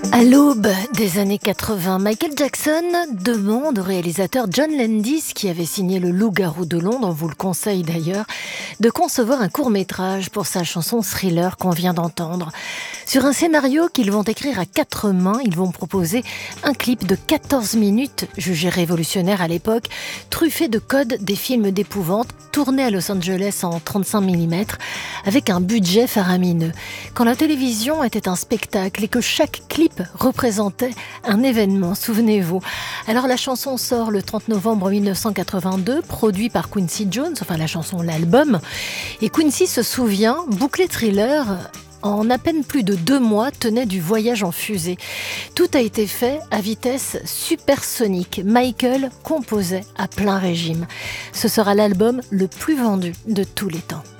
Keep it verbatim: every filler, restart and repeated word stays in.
À l'aube des années quatre-vingts, Michael Jackson demande au réalisateur John Landis, qui avait signé Le Loup-garou de Londres, on vous le conseille d'ailleurs, de concevoir un court-métrage pour sa chanson Thriller qu'on vient d'entendre. Sur un scénario qu'ils vont écrire à quatre mains, ils vont proposer un clip de quatorze minutes, jugé révolutionnaire à l'époque, truffé de codes des films d'épouvante, tourné à Los Angeles en trente-cinq millimètres, avec un budget faramineux. Quand la télévision était un spectacle et que chaque clip représentait un événement, souvenez-vous. Alors la chanson sort le trente novembre mille neuf cent quatre-vingt-deux, produit par Quincy Jones, enfin la chanson, l'album. Et Quincy se souvient, boucler Thriller, en à peine plus de deux mois, tenait du voyage en fusée. Tout a été fait à vitesse supersonique. Michael composait à plein régime. Ce sera l'album le plus vendu de tous les temps.